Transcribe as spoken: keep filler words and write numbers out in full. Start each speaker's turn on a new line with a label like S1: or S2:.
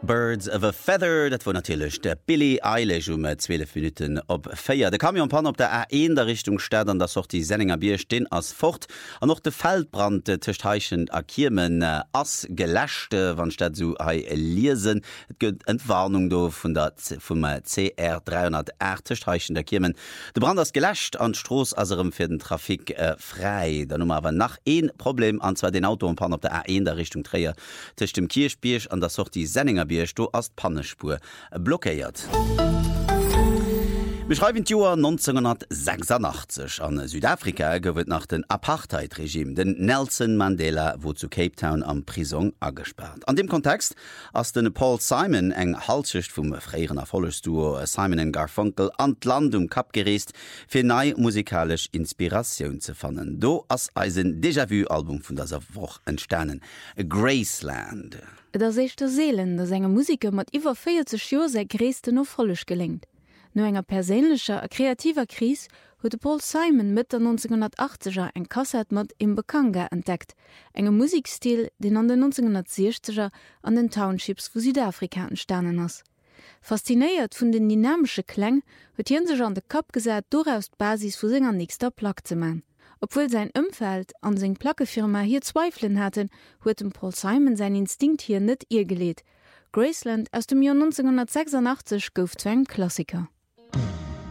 S1: Birds of a Feather, dat war natürlich der Billie Eilish um zwölf Minuten op Feier. De Kamionpan op der A eins der Richtung Stadt an das auch die Senninger Bier stehen as fort. An noch de Feldbrand Tischtheichen a Kirmen äh, ass gelächte, wann statt so hai lesen. Et gëtt Entwarnung do vun der vum C R dreihundertacht Tischtheichen der Kirmen. De Brand ass gelächt an Stroos aserem fir den Trafik äh, frei. Da nummer awer nach een Problem an zwar den Autopan op der A eins der Richtung Träer tisch dem Kirchbierch an das auch die Senninger Bierch do as Pannespur blockéiert. Beschreiben Joar neunzehnhundertsechsundachtzig an Südafrika gowet nach den Apartheidregime den Nelson Mandela wo zu Cape Town am Prison agesperrt. An dem Kontext ass den Paul Simon eng Halschicht vum freieren Erfollegsduo Simon and Garfunkel an Land um Kap gereest fir nei musikalisch Inspirationun ze fannen. Do ass eisen Déjà-vu-Album vun der woch entstanen Graceland.
S2: Da sechte Seelen, dass enger Musiker mat iwwer vierzig Joer se gréesste no vollech gelingt. No enger perélescher a kreativer Kris huet Paul Simon mit der neunzehnhundertachtziger eng Kassett mat im Bekanga entdeckt, engem Musikstil, den an den neunzehnhundertsechziger an den Townships vu Südafrika entstanden ass. Faszinéiert vun den dynamsche Klang huet hien sech an de Kap gesät doaus Basis vu senger nächster Plaque ze man. Obwohl sein Umfeld an seg Plackefirma hier Zweiflen hatten, huet dem Paul Simon sein Instinkt hier net ihr geleet. Graceland aus dem Jahr neunzehnhundertsechsundachtzig gouf zu einem Klassiker.